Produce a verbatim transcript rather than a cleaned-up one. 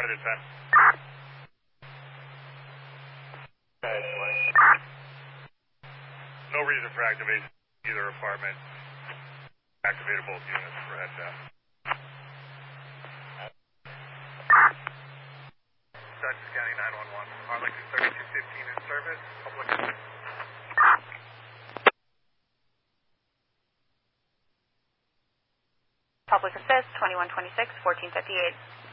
Predator ten. No reason for activation either apartment. Activated both units for head down. Dutchess County nine one one. Arlington thirty-two fifteen in service. Public. Public assist, twenty-one twenty-six, fourteen fifty-eight.